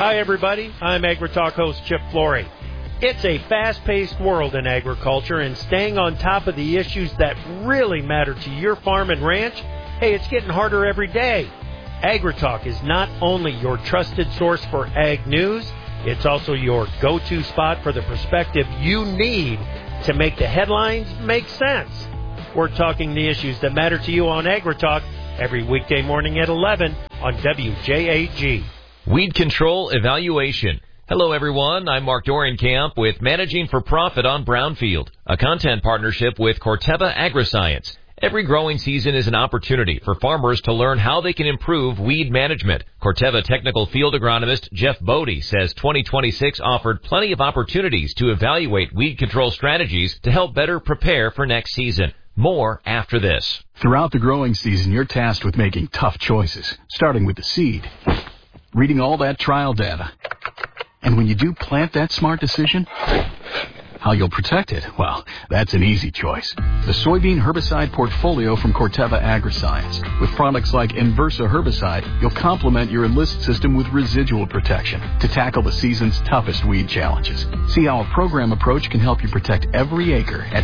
Hi, everybody. I'm AgriTalk host Chip Flory. It's a fast-paced world in agriculture, and staying on top of the issues that really matter to your farm and ranch, hey, it's getting harder every day. AgriTalk is not only your trusted source for ag news, it's also your go-to spot for the perspective you need to make the headlines make sense. We're talking the issues that matter to you on AgriTalk every weekday morning at 11 on WJAG. Weed Control Evaluation. Hello, everyone. I'm Mark Dorenkamp with Managing for Profit on Brownfield, a content partnership with Corteva Agriscience. Every growing season is an opportunity for farmers to learn how they can improve weed management. Corteva Technical Field Agronomist Jeff Bodie says 2026 offered plenty of opportunities to evaluate weed control strategies to help better prepare for next season. More after this. Throughout the growing season, you're tasked with making tough choices, starting with the seed, reading all that trial data. And when you do plant that smart decision, how you'll protect it, well, that's an easy choice. The soybean herbicide portfolio from Corteva Agriscience. With products like Inversa herbicide, you'll complement your Enlist system with residual protection to tackle the season's toughest weed challenges. See how a program approach can help you protect every acre at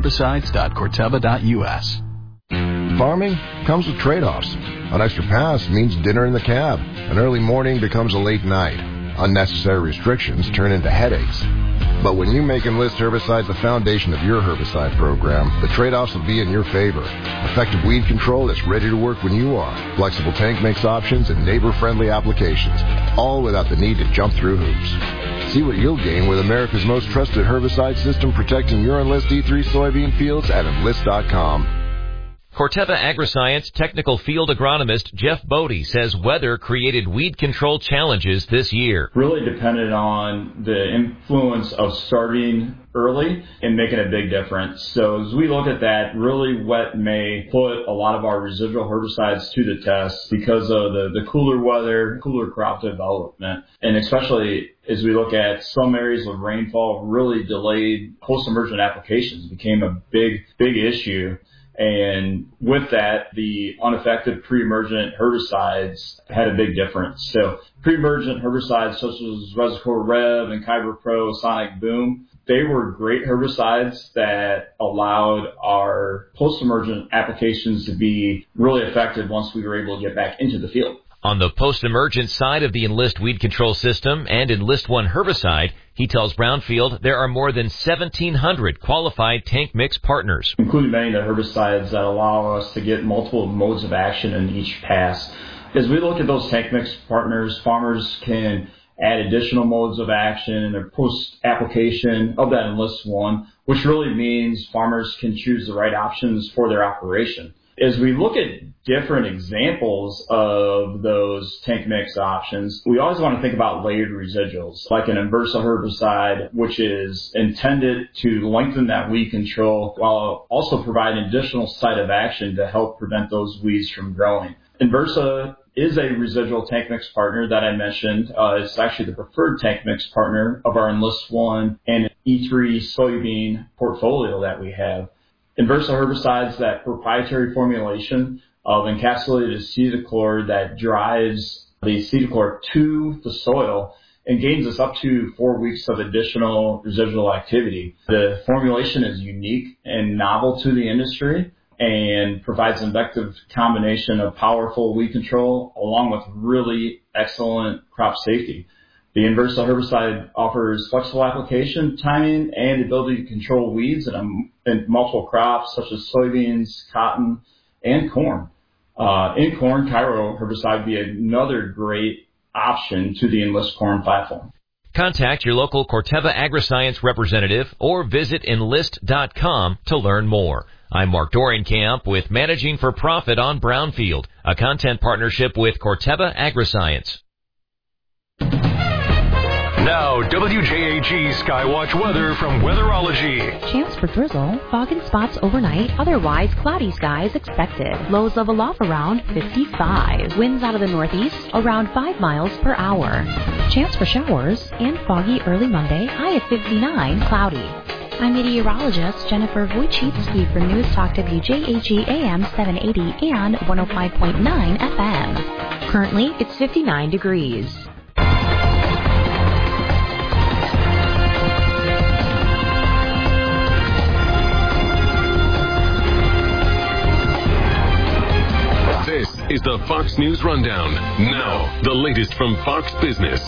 soyherbicides.corteva.us. Farming comes with trade-offs. An extra pass means dinner in the cab. An early morning becomes a late night. Unnecessary restrictions turn into headaches. But when you make Enlist herbicides the foundation of your herbicide program, the trade-offs will be in your favor. Effective weed control that's ready to work when you are. Flexible tank mix options and neighbor-friendly applications, all without the need to jump through hoops. See what you'll gain with America's most trusted herbicide system protecting your Enlist E3 soybean fields at Enlist.com. Corteva Agriscience Technical Field Agronomist Jeff Bodie says weather created weed control challenges this year. Really depended on the influence of starting early and making a big difference. So as we look at that, really wet May put a lot of our residual herbicides to the test because of the cooler weather, cooler crop development, and especially as we look at some areas of rainfall really delayed post-emergent applications became a big issue. And with that, the ineffective pre-emergent herbicides had a big difference. So pre-emergent herbicides such as Resicore Rev and Kyber Pro, Sonic Boom, they were great herbicides that allowed our post-emergent applications to be really effective once we were able to get back into the field. On the post-emergent side of the Enlist weed control system and Enlist One herbicide, he tells Brownfield there are more than 1,700 qualified tank mix partners, including many of the herbicides that allow us to get multiple modes of action in each pass. As we look at those tank mix partners, farmers can add additional modes of action in their post-application of that Enlist One, which really means farmers can choose the right options for their operation. As we look at different examples of those tank mix options, we always want to think about layered residuals, like an Inversa herbicide, which is intended to lengthen that weed control while also providing additional site of action to help prevent those weeds from growing. Inversa is a residual tank mix partner that I mentioned. It's actually the preferred tank mix partner of our Enlist One and E3 soybean portfolio that we have. Inversa herbicides, that proprietary formulation of encapsulated acetochlor that drives the acetochlor to the soil and gains us up to 4 weeks of additional residual activity. The formulation is unique and novel to the industry and provides an effective combination of powerful weed control along with really excellent crop safety. The Inversa herbicide offers flexible application timing and the ability to control weeds in multiple crops such as soybeans, cotton, and corn. In corn, Cairo herbicide would be another great option to the Enlist corn platform. Contact your local Corteva Agriscience representative or visit Enlist.com to learn more. I'm Mark Dorenkamp with Managing for Profit on Brownfield, a content partnership with Corteva Agriscience. Now, WJAG Skywatch weather from Weatherology. Chance for drizzle, fog and spots overnight, otherwise cloudy skies expected. Lows level off around 55. Winds out of the northeast around 5 miles per hour. Chance for showers and foggy early Monday, high at 59, cloudy. I'm meteorologist Jennifer Wojcicki for News Talk WJAG AM 780 and 105.9 FM. Currently, it's 59 degrees. This is the Fox News Rundown. Now, the latest from Fox Business.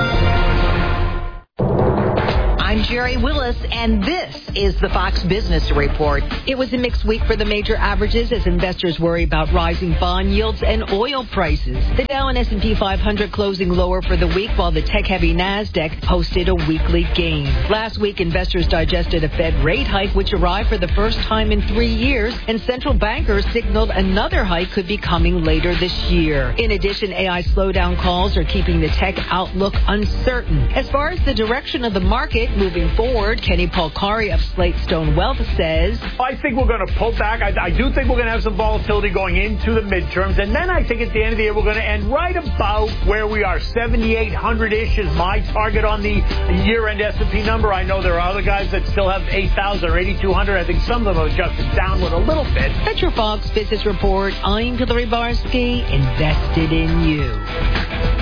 I'm Jerry Willis, and this is the Fox Business Report. It was a mixed week for the major averages as investors worry about rising bond yields and oil prices. The Dow and S&P 500 closing lower for the week, while the tech-heavy NASDAQ posted a weekly gain. Last week, investors digested a Fed rate hike, which arrived for the first time in 3 years, and central bankers signaled another hike could be coming later this year. In addition, AI slowdown calls are keeping the tech outlook uncertain. As far as the direction of the market moving forward, Kenny Polcari of Slate Stone Wealth says, I think we're going to pull back. I do think we're going to have some volatility going into the midterms. And then I think at the end of the year, we're going to end right about where we are. 7,800-ish is my target on the year-end S&P number. I know there are other guys that still have 8,000 or 8,200. I think some of them have adjusted downward a little bit. That's your Fox Business Report. I'm Hillary Barsky, invested in you.